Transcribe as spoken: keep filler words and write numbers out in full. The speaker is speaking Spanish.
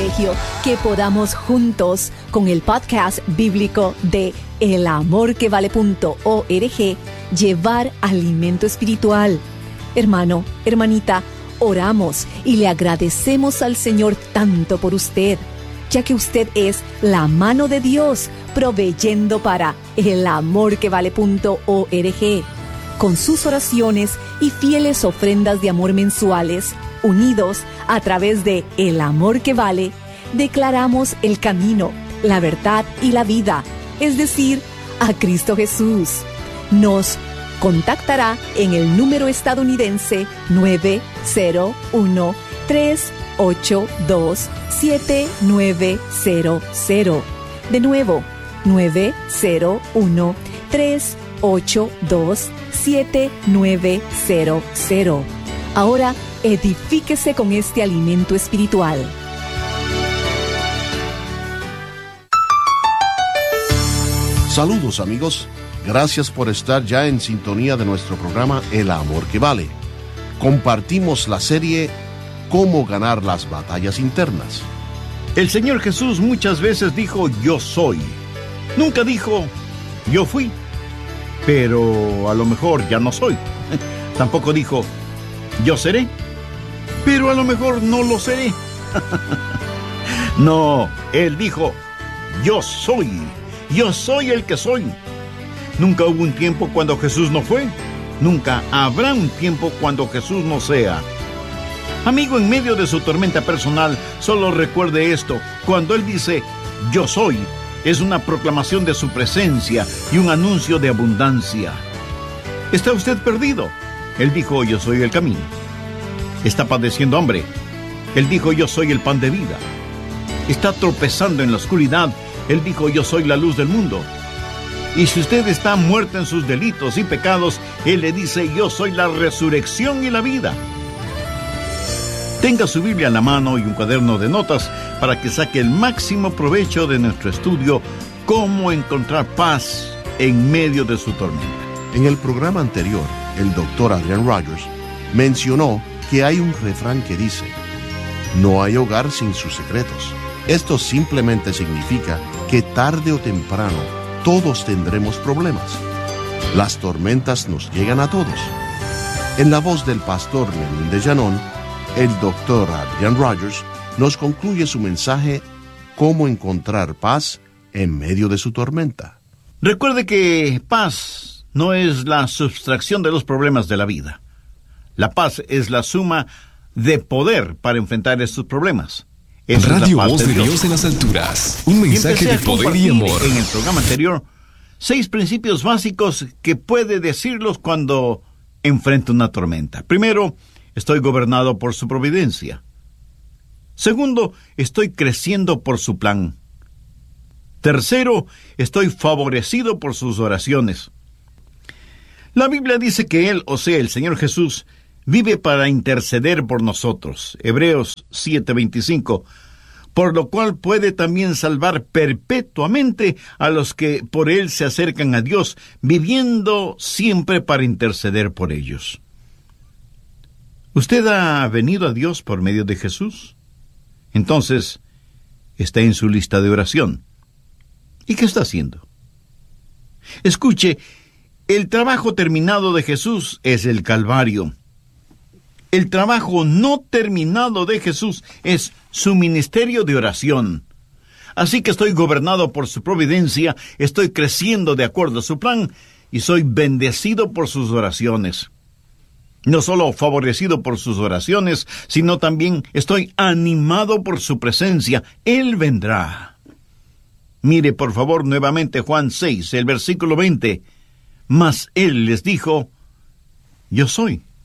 privilegio que podamos juntos con el podcast bíblico de el amor que vale punto org llevar alimento espiritual. Hermano, hermanita, oramos y le agradecemos al Señor tanto por usted, ya que usted es la mano de Dios proveyendo para el amor que vale punto org. Con sus oraciones y fieles ofrendas de amor mensuales, unidos a través de El Amor que Vale, declaramos el camino, la verdad y la vida, es decir, a Cristo Jesús. Nos contactará en el número estadounidense nueve cero uno, tres ocho dos, siete nueve cero cero. De nuevo, nueve cero uno, tres ocho dos, siete nueve cero cero. Ahora, edifíquese con este alimento espiritual. Saludos, amigos. Gracias por estar ya en sintonía de nuestro programa El Amor que Vale. Compartimos la serie Cómo ganar las batallas internas. El Señor Jesús muchas veces dijo yo soy. Nunca dijo yo fui, pero a lo mejor ya no soy. Tampoco dijo yo seré, pero a lo mejor no lo seré. No, Él dijo yo soy. Yo soy el que soy. Nunca hubo un tiempo cuando Jesús no fue. Nunca habrá un tiempo cuando Jesús no sea. Amigo, en medio de su tormenta personal, solo recuerde esto. Cuando Él dice yo soy, es una proclamación de su presencia y un anuncio de abundancia. ¿Está usted perdido? Él dijo yo soy el camino. ¿Está padeciendo hambre? Él dijo yo soy el pan de vida. ¿Está tropezando en la oscuridad? Él dijo yo soy la luz del mundo. Y si usted está muerto en sus delitos y pecados, Él le dice yo soy la resurrección y la vida. Tenga su Biblia en la mano y un cuaderno de notas para que saque el máximo provecho de nuestro estudio Cómo encontrar paz en medio de su tormenta. En el programa anterior, el doctor Adrian Rogers mencionó que hay un refrán que dice: no hay hogar sin sus secretos. Esto simplemente significa que tarde o temprano todos tendremos problemas. Las tormentas nos llegan a todos. En la voz del pastor Lenín de Llanón, el doctor Adrian Rogers nos concluye su mensaje Cómo encontrar paz en medio de su tormenta. Recuerde que paz no es la sustracción de los problemas de la vida. La paz es la suma de poder para enfrentar estos problemas. Esa Radio es Voz de Dios. Dios en las alturas. Un mensaje de poder y amor. En el programa anterior, seis principios básicos que puede decirlos cuando enfrenta una tormenta. Primero, estoy gobernado por su providencia. Segundo, estoy creciendo por su plan. Tercero, estoy favorecido por sus oraciones. La Biblia dice que Él, o sea, el Señor Jesús, vive para interceder por nosotros. Hebreos siete veinticinco. Por lo cual puede también salvar perpetuamente a los que por Él se acercan a Dios, viviendo siempre para interceder por ellos. ¿Usted ha venido a Dios por medio de Jesús? Entonces, está en su lista de oración. ¿Y qué está haciendo? Escuche, el trabajo terminado de Jesús es el Calvario. El trabajo no terminado de Jesús es su ministerio de oración. Así que estoy gobernado por su providencia, estoy creciendo de acuerdo a su plan y soy bendecido por sus oraciones. No solo favorecido por sus oraciones, sino también estoy animado por su presencia. Él vendrá. Mire, por favor, nuevamente Juan seis, el versículo veinte. Mas Él les dijo, yo soy.